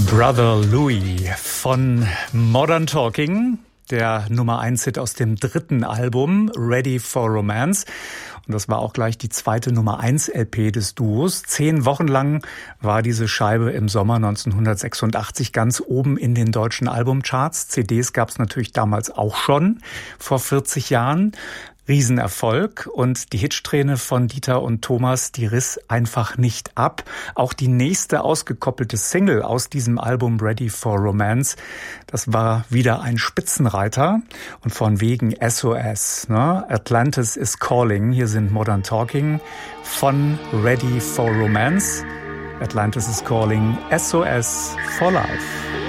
Brother Louie von Modern Talking, der Nummer-1-Hit aus dem 3. Album Ready for Romance. Und das war auch gleich die zweite Nummer-1-LP des Duos. 10 Wochen lang war diese Scheibe im Sommer 1986 ganz oben in den deutschen Albumcharts. CDs gab es natürlich damals auch schon, vor 40 Jahren. Riesenerfolg, und die Hitsträhne von Dieter und Thomas, die riss einfach nicht ab. Auch die nächste ausgekoppelte Single aus diesem Album Ready for Romance, das war wieder ein Spitzenreiter, und von wegen SOS, ne? Atlantis is Calling. Hier sind Modern Talking von Ready for Romance. Atlantis is Calling, SOS for Life.